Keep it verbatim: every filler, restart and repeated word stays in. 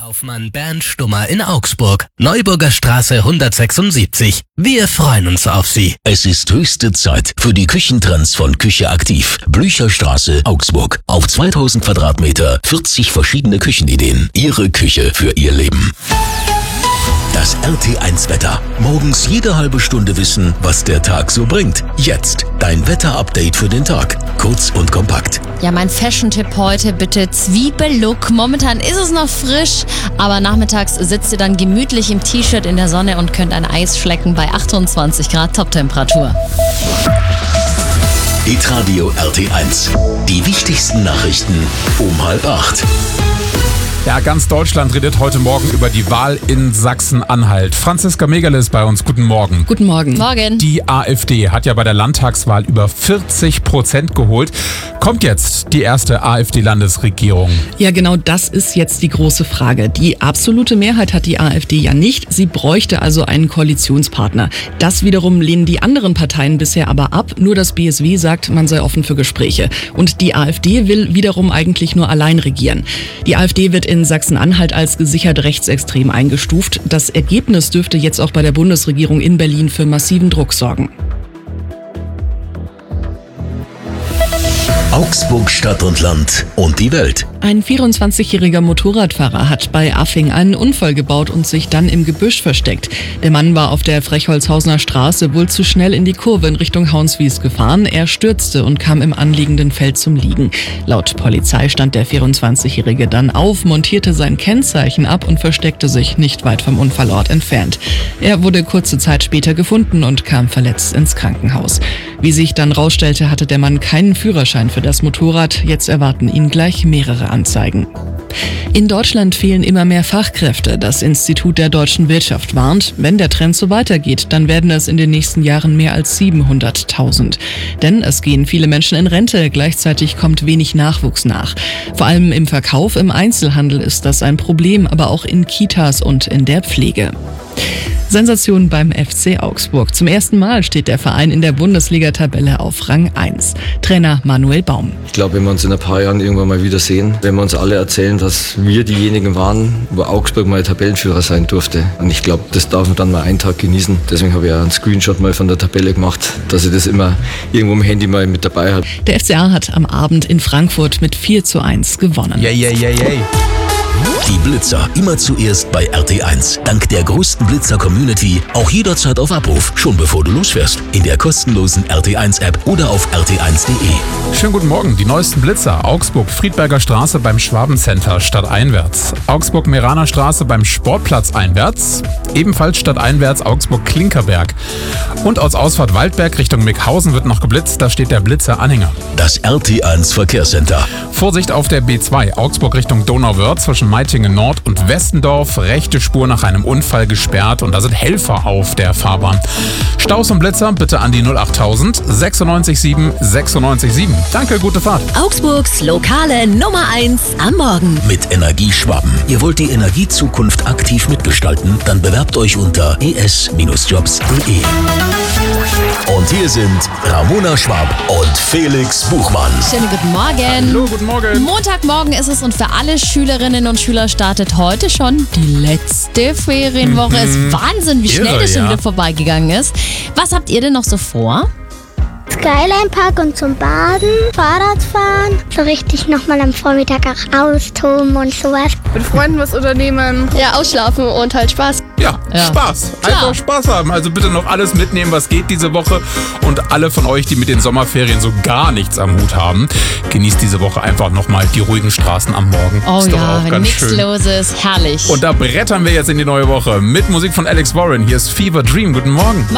Kaufmann Bernd Stummer in Augsburg, Neuburger Straße hundertsechsundsiebzig. Wir freuen uns auf Sie. Es ist höchste Zeit für die Küchentrends von Küche Aktiv. Blücherstraße, Augsburg. Auf zweitausend Quadratmeter, vierzig verschiedene Küchenideen. Ihre Küche für Ihr Leben. Das R T eins Wetter. Morgens jede halbe Stunde wissen, was der Tag so bringt. Jetzt dein Wetter-Update für den Tag. Kurz und kompakt. Ja, mein Fashion-Tipp heute, bitte Zwiebellook. Momentan ist es noch frisch, aber nachmittags sitzt ihr dann gemütlich im T-Shirt in der Sonne und könnt ein Eis schlecken bei achtundzwanzig Grad Toptemperatur. Hitradio R T eins. Die wichtigsten Nachrichten um halb acht. Ja, ganz Deutschland redet heute Morgen über die Wahl in Sachsen-Anhalt. Franziska Megerle ist bei uns. Guten Morgen. Guten Morgen. Morgen. Die AfD hat ja bei der Landtagswahl über vierzig Prozent geholt. Kommt jetzt die erste AfD-Landesregierung? Ja, genau das ist jetzt die große Frage. Die absolute Mehrheit hat die AfD ja nicht. Sie bräuchte also einen Koalitionspartner. Das wiederum lehnen die anderen Parteien bisher aber ab. Nur das B S W sagt, man sei offen für Gespräche. Und die AfD will wiederum eigentlich nur allein regieren. Die AfD wird in Sachsen-Anhalt als gesichert rechtsextrem eingestuft. Das Ergebnis dürfte jetzt auch bei der Bundesregierung in Berlin für massiven Druck sorgen. Augsburg, Stadt und Land und die Welt. Ein vierundzwanzigjähriger Motorradfahrer hat bei Affing einen Unfall gebaut und sich dann im Gebüsch versteckt. Der Mann war auf der Frechholzhausener Straße wohl zu schnell in die Kurve in Richtung Hauenswies gefahren. Er stürzte und kam im anliegenden Feld zum Liegen. Laut Polizei stand der vierundzwanzigjährige dann auf, montierte sein Kennzeichen ab und versteckte sich nicht weit vom Unfallort entfernt. Er wurde kurze Zeit später gefunden und kam verletzt ins Krankenhaus. Wie sich dann rausstellte, hatte der Mann keinen Führerschein für das Motorrad. Jetzt erwarten ihn gleich mehrere Anzeigen. In Deutschland fehlen immer mehr Fachkräfte. Das Institut der deutschen Wirtschaft warnt, wenn der Trend so weitergeht, dann werden es in den nächsten Jahren mehr als siebenhunderttausend. Denn es gehen viele Menschen in Rente, gleichzeitig kommt wenig Nachwuchs nach. Vor allem im Verkauf, im Einzelhandel ist das ein Problem, aber auch in Kitas und in der Pflege. Sensation beim F C Augsburg. Zum ersten Mal steht der Verein in der Bundesliga-Tabelle auf Rang eins. Trainer Manuel Baum. Ich glaube, wenn wir uns in ein paar Jahren irgendwann mal wieder sehen, wenn wir uns alle erzählen, dass wir diejenigen waren, wo Augsburg mal Tabellenführer sein durfte. Und ich glaube, das darf man dann mal einen Tag genießen. Deswegen habe ich auch einen Screenshot mal von der Tabelle gemacht, dass ich das immer irgendwo im Handy mal mit dabei habe. Der F C A hat am Abend in Frankfurt mit vier zu eins gewonnen. Yay, yay, yay, yay. Die Blitzer immer zuerst bei R T eins. Dank der größten Blitzer-Community auch jederzeit auf Abruf, schon bevor du losfährst. In der kostenlosen R T eins App oder auf r t eins punkt de. Schönen guten Morgen. Die neuesten Blitzer. Augsburg, Friedberger Straße beim Schwabencenter stadteinwärts. Augsburg, Meraner Straße beim Sportplatz einwärts. Ebenfalls stadteinwärts Augsburg, Klinkerberg. Und aus Ausfahrt Waldberg Richtung Mickhausen wird noch geblitzt. Da steht der Blitzer-Anhänger. Das R T eins Verkehrscenter. Vorsicht auf der B zwei. Augsburg Richtung Donauwörth zwischen Meitingen Nord und Westendorf. Rechte Spur nach einem Unfall gesperrt und da sind Helfer auf der Fahrbahn. Staus und Blitzer bitte an die null achttausend sechsundneunzig sieben sechsundneunzig sieben. Danke, gute Fahrt. Augsburgs lokale Nummer eins am Morgen. Mit Energieschwaben. Ihr wollt die Energiezukunft aktiv mitgestalten? Dann bewerbt euch unter e s jobs punkt de. Und hier sind Ramona Schwab und Felix Buchmann. Schönen guten Morgen. Hallo, guten Morgen. Montagmorgen ist es und für alle Schülerinnen und Schüler startet heute schon die letzte Ferienwoche. Es ist Wahnsinn, wie schnell Irre, das schon ja. wieder vorbeigegangen ist. Was habt ihr denn noch so vor? Skyline Park und zum Baden, Fahrrad fahren, so richtig nochmal am Vormittag auch austoben und sowas. Mit Freunden was unternehmen. Ja, ausschlafen und halt Spaß. Ja, Ja. Spaß. Klar. Einfach Spaß haben. Also bitte noch alles mitnehmen, was geht diese Woche. Und alle von euch, die mit den Sommerferien so gar nichts am Hut haben, genießt diese Woche einfach nochmal die ruhigen Straßen am Morgen. Oh ist doch ja, auch wenn ganz nichts schön. los ist, herrlich. Und da brettern wir jetzt in die neue Woche mit Musik von Alex Warren. Hier ist Fever Dream. Guten Morgen.